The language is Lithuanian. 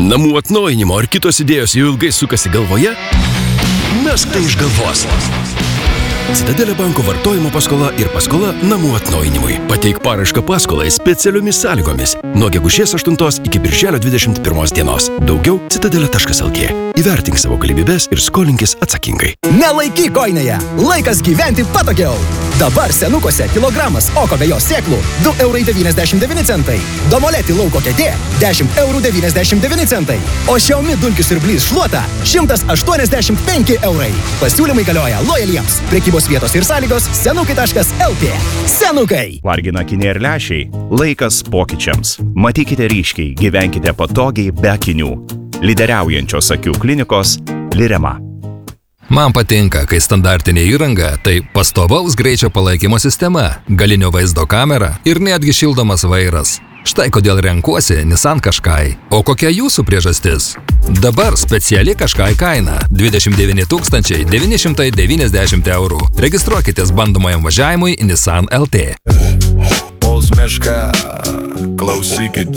Namų atnaujinimo ar kitos idėjos jau ilgai sukasi galvoje? Mesk tai iš galvos. Citadelė banko vartojimo paskola ir paskola namų atnaujinimui. Pateik paraišką paskolai specialiomis sąlygomis nuo gegužės 8 iki birželio 21 dienos. Daugiau citadelė.lt. Įvertink savo galimybes ir skolinkis atsakingai. Nelaikyk kojinėje. Laikas gyventi patogiau. Dabar senukose kilogramas oko vejos sėklų 2,99 €. Domoleti lauko kėdė 10,99 €. O Xiaomi dulkių siurblys šluota 185 €. Pasiūlymai galioja lojaliems. Prekybos vietos ir sąlygos senukai.lt. Senukai. Vargina akiniai ir lęšiai. Laikas pokyčiams. Matykite ryškiai, gyvenkite patogiai be akinių. Lyderiaujančios akių klinikos Lirema. Man patinka, kai standartinė įranga tai pastovaus greičio palaikymo sistema, galinio vaizdo kamera ir netgi šildomas vairas. Štai kodėl renkuosi Nissan Qashqai. O kokia jūsų priežastis? Dabar speciali Qashqai kaina 29 990 €. Registruokitės bandomajam važiavimui Nissan LT. Klausykit